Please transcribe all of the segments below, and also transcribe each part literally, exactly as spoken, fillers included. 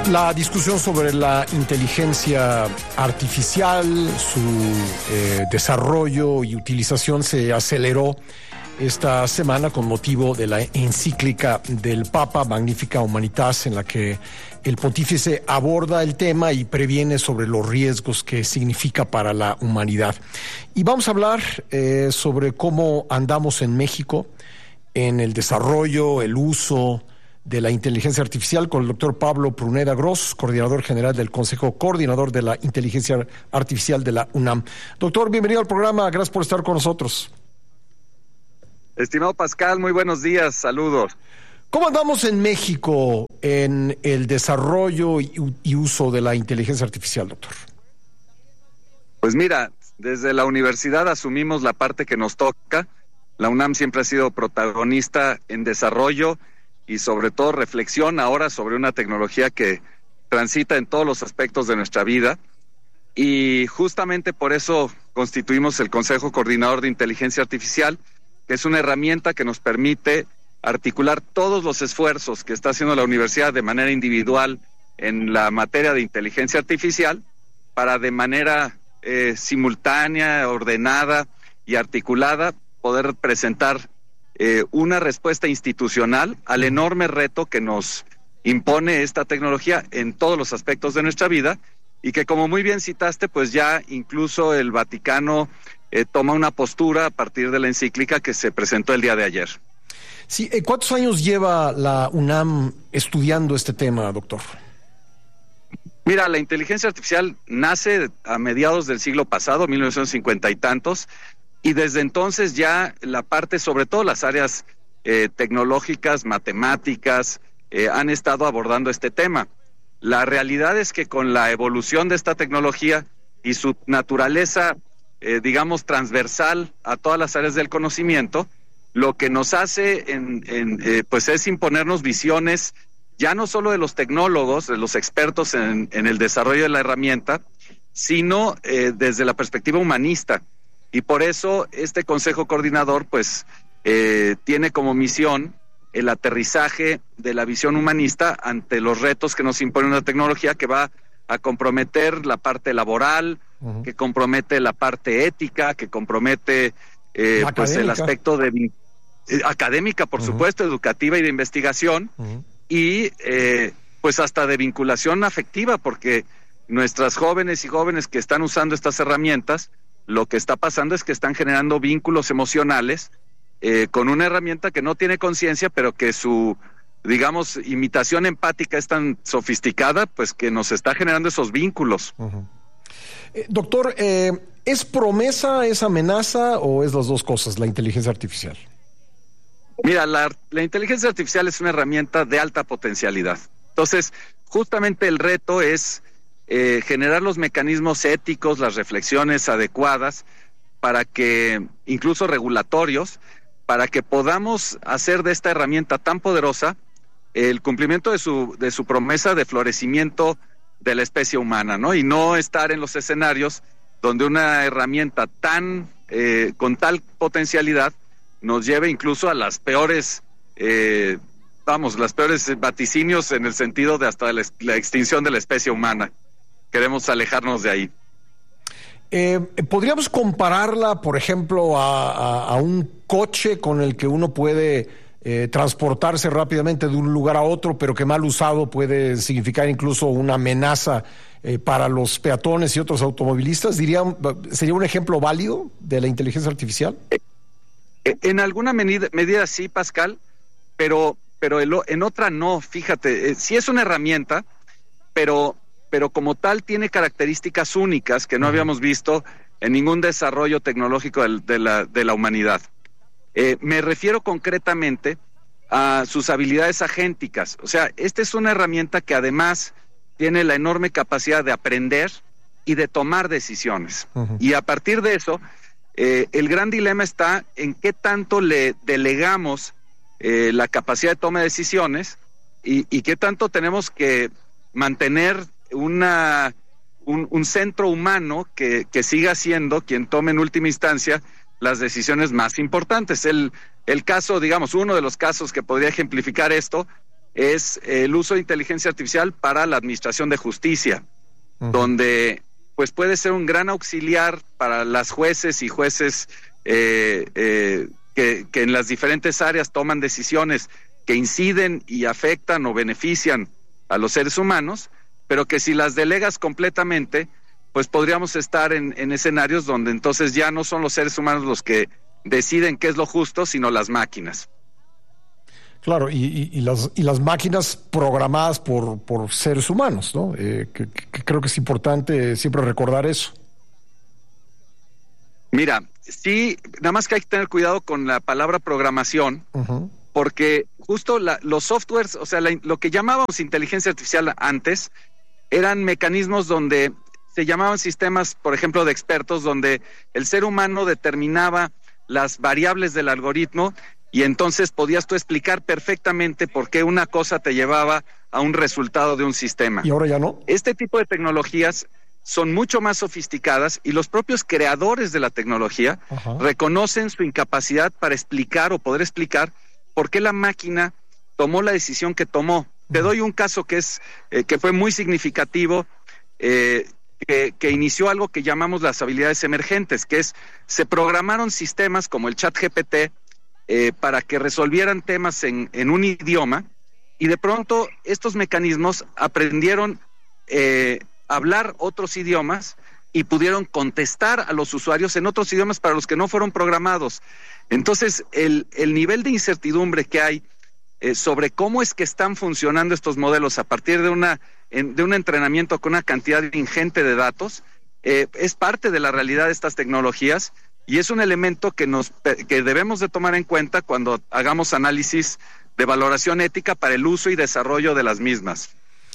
La discusión sobre la inteligencia artificial, su eh, desarrollo y utilización se aceleró esta semana con motivo de la encíclica del Papa Magnificat Humanitas, en la que el pontífice aborda el tema y previene sobre los riesgos que significa para la humanidad. Y vamos a hablar eh, sobre cómo andamos en México en el desarrollo, el uso de la inteligencia artificial con el doctor Pablo Pruneda Gross, coordinador general del Consejo Coordinador de la Inteligencia Artificial de la UNAM. Doctor, bienvenido al programa, gracias por estar con nosotros. Estimado Pascal, muy buenos días, saludos. ¿Cómo andamos en México en el desarrollo y, y uso de la inteligencia artificial, doctor? Pues mira, desde la universidad asumimos la parte que nos toca. La UNAM siempre ha sido protagonista en desarrollo y sobre todo reflexión ahora sobre una tecnología que transita en todos los aspectos de nuestra vida. Y justamente por eso constituimos el Consejo Coordinador de Inteligencia Artificial, que es una herramienta que nos permite articular todos los esfuerzos que está haciendo la universidad de manera individual en la materia de inteligencia artificial para de manera eh, simultánea, ordenada y articulada poder presentar eh, una respuesta institucional al enorme reto que nos impone esta tecnología en todos los aspectos de nuestra vida y que, como muy bien citaste, pues ya incluso el Vaticano eh, toma una postura a partir de la encíclica que se presentó el día de ayer. Sí, ¿cuántos años lleva la UNAM estudiando este tema, doctor? Mira, la inteligencia artificial nace a mediados del siglo pasado, mil novecientos cincuenta y tantos, y desde entonces ya la parte, sobre todo las áreas eh, tecnológicas, matemáticas, eh, han estado abordando este tema. La realidad es que con la evolución de esta tecnología y su naturaleza, eh, digamos, transversal a todas las áreas del conocimiento, lo que nos hace en, en, eh, pues es imponernos visiones ya no solo de los tecnólogos, de los expertos en, en el desarrollo de la herramienta, sino eh, desde la perspectiva humanista. Y por eso este Consejo Coordinador pues eh, tiene como misión el aterrizaje de la visión humanista ante los retos que nos impone una tecnología que va a comprometer la parte laboral, uh-huh. que compromete la parte ética, que compromete eh, pues el aspecto de eh, académica, por uh-huh. supuesto, educativa y de investigación, uh-huh. y eh, pues hasta de vinculación afectiva, porque nuestras jóvenes y jóvenes que están usando estas herramientas, lo que está pasando es que están generando vínculos emocionales eh, con una herramienta que no tiene conciencia, pero que su, digamos, imitación empática es tan sofisticada, pues que nos está generando esos vínculos. Uh-huh. Eh, doctor, eh, ¿es promesa, es amenaza o es las dos cosas, la inteligencia artificial? Mira, la, la inteligencia artificial es una herramienta de alta potencialidad. Entonces, justamente el reto es eh, generar los mecanismos éticos, las reflexiones adecuadas, para que, incluso regulatorios, para que podamos hacer de esta herramienta tan poderosa el cumplimiento de su, de su promesa de florecimiento de la especie humana, ¿no? Y no estar en los escenarios donde una herramienta tan, eh, con tal potencialidad, nos lleve incluso a las peores, eh, vamos, las peores vaticinios en el sentido de hasta la, la extinción de la especie humana. Queremos alejarnos de ahí. Eh, ¿Podríamos compararla, por ejemplo, a, a, a un coche con el que uno puede eh, transportarse rápidamente de un lugar a otro, pero que mal usado puede significar incluso una amenaza eh, para los peatones y otros automovilistas? ¿Diría, ¿Sería un ejemplo válido de la inteligencia artificial? Eh. En alguna medida, medida sí, Pascal, pero, pero el, en otra no, fíjate, eh, sí es una herramienta, pero, pero como tal tiene características únicas que no habíamos visto en ningún desarrollo tecnológico de, de, la, de la humanidad. Eh, me refiero concretamente a sus habilidades agénticas. O sea, esta es una herramienta que además tiene la enorme capacidad de aprender y de tomar decisiones. Uh-huh. Y a partir de eso, Eh, el gran dilema está en qué tanto le delegamos eh, la capacidad de toma de decisiones y, y qué tanto tenemos que mantener una, un, un centro humano que, que siga siendo quien tome en última instancia las decisiones más importantes. El, el caso, digamos, uno de los casos que podría ejemplificar esto es el uso de inteligencia artificial para la administración de justicia, uh-huh. donde pues puede ser un gran auxiliar para las jueces y jueces eh, eh, que, que en las diferentes áreas toman decisiones que inciden y afectan o benefician a los seres humanos, pero que si las delegas completamente, pues podríamos estar en, en escenarios donde entonces ya no son los seres humanos los que deciden qué es lo justo, sino las máquinas. Claro, y, y, y, las, y las máquinas programadas por, por seres humanos, ¿no? Eh, que, que creo que es importante siempre recordar eso. Mira, sí, nada más que hay que tener cuidado con la palabra programación, uh-huh. porque justo la, los softwares, o sea, la, lo que llamábamos inteligencia artificial antes, eran mecanismos donde se llamaban sistemas, por ejemplo, de expertos, donde el ser humano determinaba las variables del algoritmo y entonces podías tú explicar perfectamente por qué una cosa te llevaba a un resultado de un sistema. ¿Y ahora ya no? Este tipo de tecnologías son mucho más sofisticadas y los propios creadores de la tecnología Ajá. reconocen su incapacidad para explicar o poder explicar por qué la máquina tomó la decisión que tomó. Uh-huh. Te doy un caso que es eh, que fue muy significativo, eh, que, que inició algo que llamamos las habilidades emergentes, que es, se programaron sistemas como el ChatGPT eh, para que resolvieran temas en, en un idioma, y de pronto estos mecanismos aprendieron eh, hablar otros idiomas y pudieron contestar a los usuarios en otros idiomas para los que no fueron programados. Entonces, el, el nivel de incertidumbre que hay eh, sobre cómo es que están funcionando estos modelos a partir de una en, de un entrenamiento con una cantidad ingente de datos, eh, es parte de la realidad de estas tecnologías y es un elemento que nos que debemos de tomar en cuenta cuando hagamos análisis de valoración ética para el uso y desarrollo de las mismas.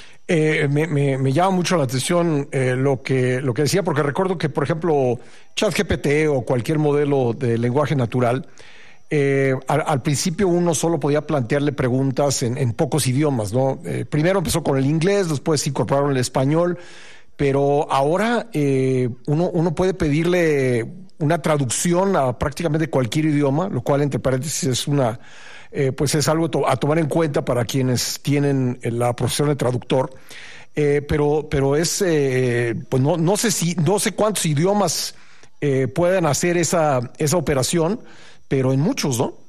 Eh, me, me, me llama mucho la atención eh, lo que lo que decía, porque recuerdo que, por ejemplo, ChatGPT o cualquier modelo de lenguaje natural, eh, al, al principio uno solo podía plantearle preguntas en, en pocos idiomas, ¿no? Eh, primero empezó con el inglés, después incorporaron el español, pero ahora eh, uno, uno puede pedirle una traducción a prácticamente cualquier idioma, lo cual, entre paréntesis, es una... Eh, pues es algo to- a tomar en cuenta para quienes tienen la profesión de traductor, eh, pero pero es eh, pues no no sé si no sé cuántos idiomas eh, pueden hacer esa esa operación, pero en muchos, ¿no?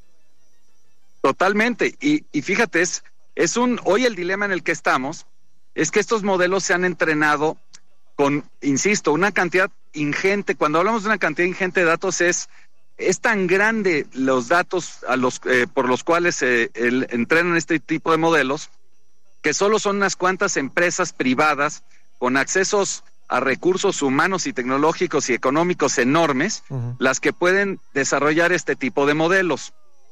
Totalmente, y, y fíjate, es es un hoy el dilema en el que estamos es que estos modelos se han entrenado con, insisto, una cantidad ingente. Cuando hablamos de una cantidad ingente de datos es Es tan grande los datos a los eh, por los cuales eh, el, entrenan este tipo de modelos que solo son unas cuantas empresas privadas con accesos a recursos humanos y tecnológicos y económicos enormes uh-huh. las que pueden desarrollar este tipo de modelos.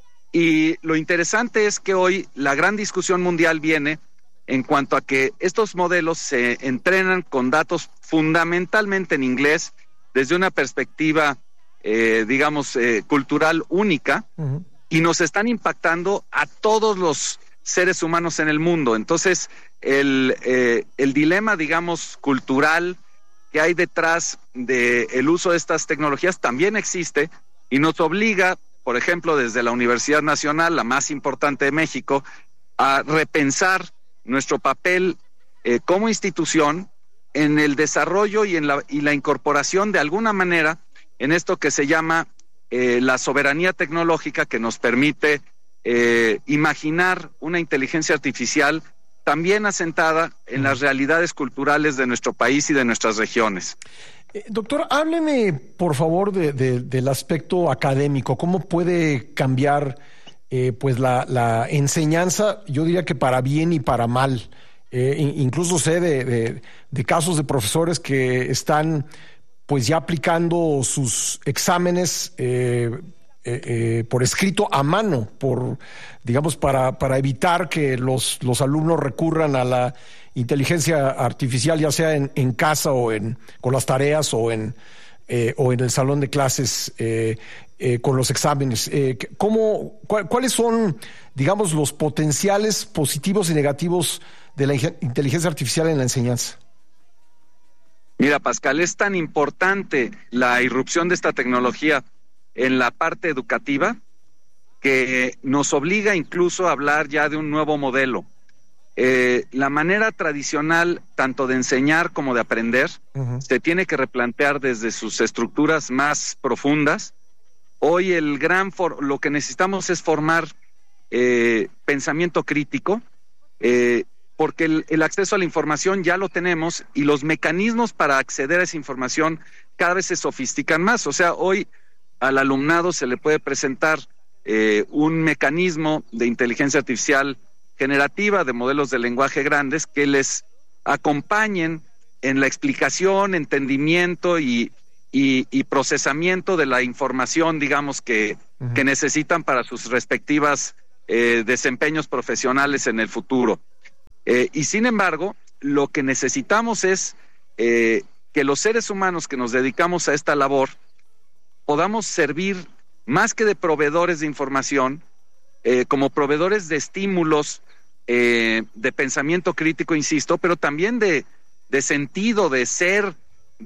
Y lo interesante es que hoy la gran discusión mundial viene en cuanto a que estos modelos se entrenan con datos fundamentalmente en inglés desde una perspectiva Eh, digamos, eh, cultural única, uh-huh. y nos están impactando a todos los seres humanos en el mundo. Entonces, el, eh, el dilema, digamos, cultural que hay detrás del uso de estas tecnologías también existe y nos obliga, por ejemplo, desde la Universidad Nacional, la más importante de México, a repensar nuestro papel eh, como institución en el desarrollo y en la, y la incorporación de alguna manera en esto que se llama eh, la soberanía tecnológica, que nos permite eh, imaginar una inteligencia artificial también asentada en las realidades culturales de nuestro país y de nuestras regiones. Eh, doctor, hábleme, por favor, de, de, del aspecto académico. ¿Cómo puede cambiar eh, pues la, la enseñanza? Yo diría que para bien y para mal. Eh, incluso sé de, de, de casos de profesores que están pues ya aplicando sus exámenes eh, eh, eh, por escrito a mano, por digamos para, para evitar que los, los alumnos recurran a la inteligencia artificial, ya sea en, en casa o en con las tareas o en eh, o en el salón de clases eh, eh, con los exámenes. Eh, ¿cómo, cuál, ¿Cuáles son, digamos, los potenciales positivos y negativos de la inteligencia artificial en la enseñanza? Mira, Pascal, es tan importante la irrupción de esta tecnología en la parte educativa que nos obliga incluso a hablar ya de un nuevo modelo. Eh, la manera tradicional, tanto de enseñar como de aprender, uh-huh. se tiene que replantear desde sus estructuras más profundas. Hoy el gran for- lo que necesitamos es formar eh, pensamiento crítico, eh, porque el, el acceso a la información ya lo tenemos y los mecanismos para acceder a esa información cada vez se sofistican más. O sea, hoy al alumnado se le puede presentar eh, un mecanismo de inteligencia artificial generativa de modelos de lenguaje grandes que les acompañen en la explicación, entendimiento y, y, y procesamiento de la información, digamos, que, uh-huh. que necesitan para sus respectivas eh, desempeños profesionales en el futuro. Eh, y sin embargo, lo que necesitamos es eh, que los seres humanos que nos dedicamos a esta labor podamos servir más que de proveedores de información, eh, como proveedores de estímulos, eh, de pensamiento crítico, insisto, pero también de, de sentido, de ser,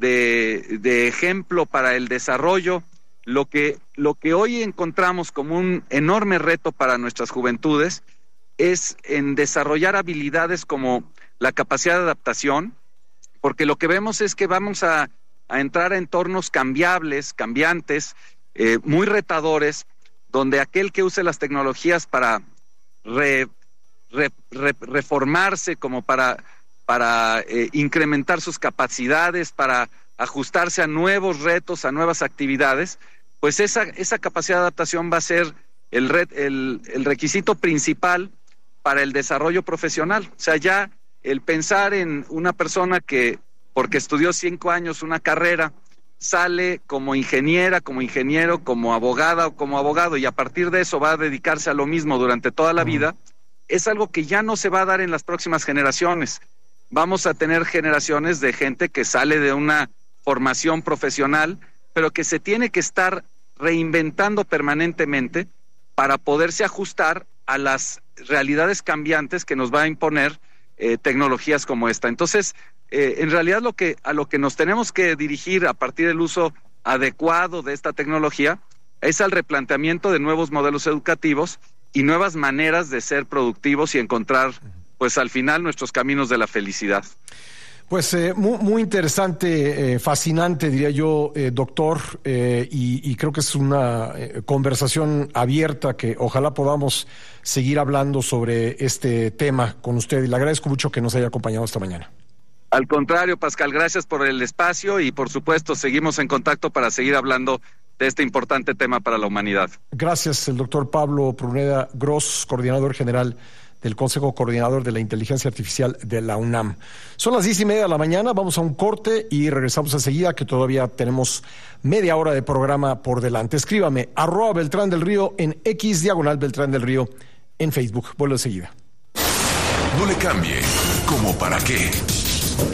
de, de ejemplo para el desarrollo. Lo que, lo que hoy encontramos como un enorme reto para nuestras juventudes es en desarrollar habilidades como la capacidad de adaptación, porque lo que vemos es que vamos a, a entrar a entornos cambiables, cambiantes, eh, muy retadores, donde aquel que use las tecnologías para re, re, re, reformarse, como para, para eh, incrementar sus capacidades, para ajustarse a nuevos retos, a nuevas actividades, pues esa, esa capacidad de adaptación va a ser el, re, el, el requisito principal para el desarrollo profesional. O sea, ya el pensar en una persona que, porque estudió cinco años una carrera, sale como ingeniera, como ingeniero, como abogada o como abogado, y a partir de eso va a dedicarse a lo mismo durante toda la vida, es algo que ya no se va a dar en las próximas generaciones. Vamos a tener generaciones de gente que sale de una formación profesional, pero que se tiene que estar reinventando permanentemente para poderse ajustar a las realidades cambiantes que nos va a imponer eh, tecnologías como esta. Entonces, Eh, en realidad lo que, a lo que nos tenemos que dirigir a partir del uso adecuado de esta tecnología es al replanteamiento de nuevos modelos educativos y nuevas maneras de ser productivos y encontrar, pues al final, nuestros caminos de la felicidad. Pues eh, muy, muy interesante, eh, fascinante, diría yo, eh, doctor, eh, y, y creo que es una eh, conversación abierta que ojalá podamos seguir hablando sobre este tema con usted, y le agradezco mucho que nos haya acompañado esta mañana. Al contrario, Pascal, gracias por el espacio y por supuesto seguimos en contacto para seguir hablando de este importante tema para la humanidad. Gracias, el doctor Pablo Pruneda Gross, coordinador general del Consejo Coordinador de la Inteligencia Artificial de la UNAM. Son las diez y media de la mañana, vamos a un corte y regresamos enseguida, que todavía tenemos media hora de programa por delante. Escríbame, arroba Beltrán del Río en X, diagonal Beltrán del Río en Facebook. Vuelvo enseguida. No le cambie, ¿como para qué?